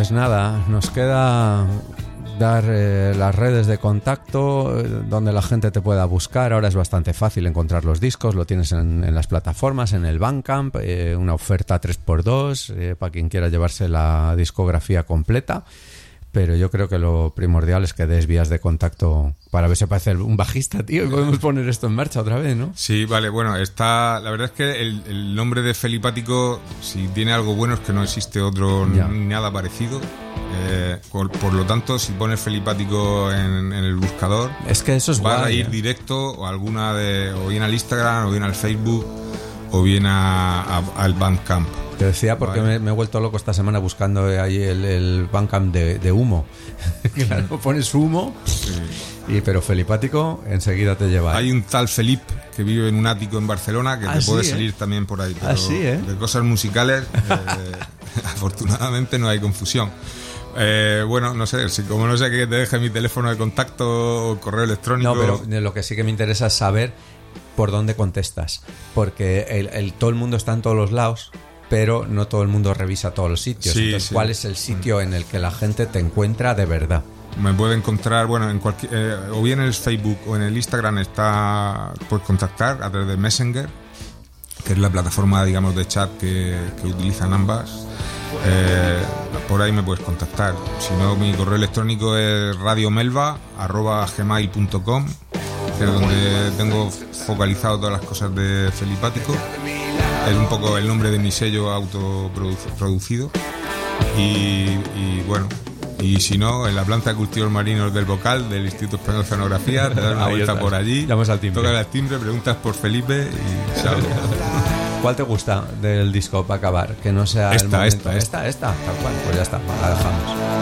Pues nada, nos queda dar las redes de contacto donde la gente te pueda buscar. Ahora es bastante fácil encontrar los discos, lo tienes en las plataformas, en el Bandcamp, una oferta 3x2 para quien quiera llevarse la discografía completa. Pero yo creo que lo primordial es que des vías de contacto para ver si aparece un bajista, tío, y podemos poner esto en marcha otra vez, ¿no? Sí, vale, bueno, la verdad es que el nombre de Felipático, si tiene algo bueno, es que no existe otro ni nada parecido. Por lo tanto, si pones Felipático en el buscador, es que eso es va guay, a ir directo o o bien al Instagram, o bien al Facebook, o bien al Bandcamp. Te decía porque vale. me he vuelto loco esta semana buscando ahí el Bandcamp de Humo. Claro, pones Humo, sí. Pero Felipático enseguida te lleva. Hay un tal Felip que vive en un ático en Barcelona que te puede salir también por ahí. Pero de cosas musicales, afortunadamente no hay confusión. Bueno, no sé, como no sé que te deje mi teléfono de contacto o correo electrónico. No, pero lo que sí que me interesa es saber por dónde contestas. Porque todo el mundo está en todos los lados, pero no todo el mundo revisa todos los sitios. Sí, entonces, ¿cuál es el sitio en el que la gente te encuentra de verdad? Me puede encontrar, bueno, en o bien en el Facebook o en el Instagram puedes contactar a través de Messenger, que es la plataforma, digamos, de chat que utilizan ambas. Por ahí me puedes contactar. Si no, mi correo electrónico es radiomelva@gmail.com, que es donde tengo focalizado todas las cosas de Felipático. Es un poco el nombre de mi sello autoproducido. Y bueno, y si no, en la planta de cultivos marinos del Bocal del Instituto Español de Oceanografía, te das una vuelta por allí, llamas al timbre, tocas al timbre, preguntas por Felipe y salgo. ¿Cuál te gusta del disco para acabar? Que no sea esta, tal cual, pues ya está, la dejamos.